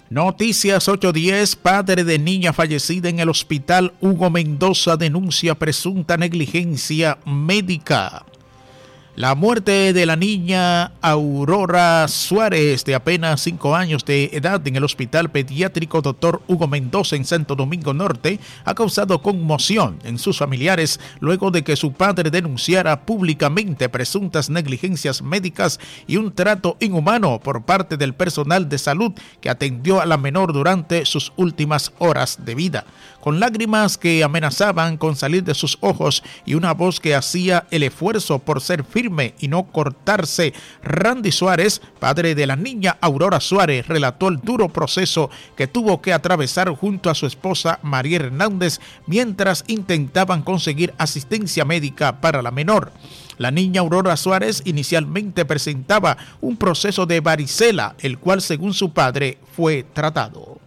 Noticias 810, padre de niña fallecida en el hospital Hugo Mendoza denuncia presunta negligencia médica. La muerte de la niña Aurora Suárez, de apenas 5 años de edad, en el Hospital Pediátrico Dr. Hugo Mendoza en Santo Domingo Norte, ha causado conmoción en sus familiares luego de que su padre denunciara públicamente presuntas negligencias médicas y un trato inhumano por parte del personal de salud que atendió a la menor durante sus últimas horas de vida. Con lágrimas que amenazaban con salir de sus ojos y una voz que hacía el esfuerzo por ser firme y no cortarse, Randy Suárez, padre de la niña Aurora Suárez, relató el duro proceso que tuvo que atravesar junto a su esposa María Hernández mientras intentaban conseguir asistencia médica para la menor. La niña Aurora Suárez inicialmente presentaba un proceso de varicela, el cual, según su padre, fue tratado.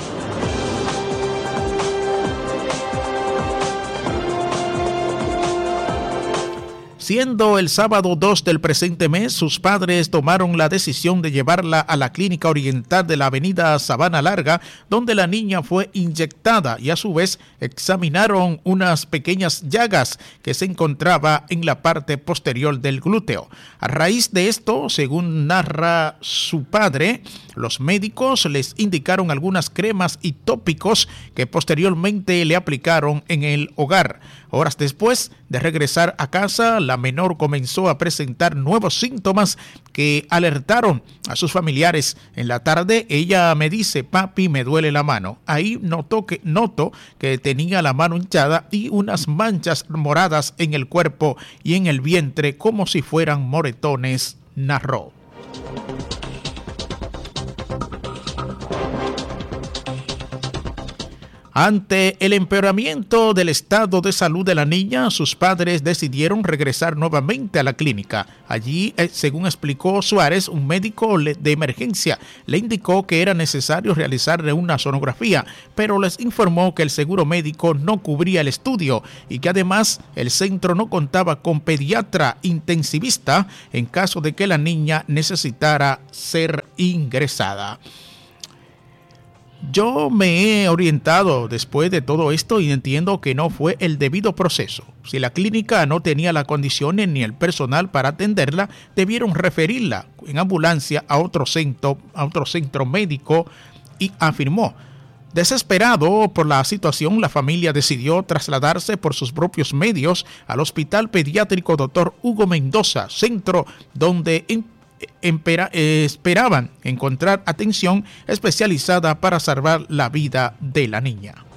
Siendo el sábado 2 del presente mes, sus padres tomaron la decisión de llevarla a la clínica oriental de la avenida Sabana Larga, donde la niña fue inyectada y a su vez examinaron unas pequeñas llagas que se encontraba en la parte posterior del glúteo. A raíz de esto, según narra su padre, los médicos les indicaron algunas cremas y tópicos que posteriormente le aplicaron en el hogar. Horas después de regresar a casa, la menor comenzó a presentar nuevos síntomas que alertaron a sus familiares. En la tarde ella me dice: papi, me duele la mano. Ahí noto que tenía la mano hinchada y unas manchas moradas en el cuerpo y en el vientre como si fueran moretones, narró. Ante el empeoramiento del estado de salud de la niña, sus padres decidieron regresar nuevamente a la clínica. Allí, según explicó Suárez, un médico de emergencia le indicó que era necesario realizarle una sonografía, pero les informó que el seguro médico no cubría el estudio y que además el centro no contaba con pediatra intensivista en caso de que la niña necesitara ser ingresada. Yo me he orientado después de todo esto y entiendo que no fue el debido proceso. Si la clínica no tenía las condiciones ni el personal para atenderla, debieron referirla en ambulancia a otro centro médico, y afirmó. Desesperado por la situación, la familia decidió trasladarse por sus propios medios al Hospital Pediátrico Dr. Hugo Mendoza, centro donde esperaban encontrar atención especializada para salvar la vida de la niña.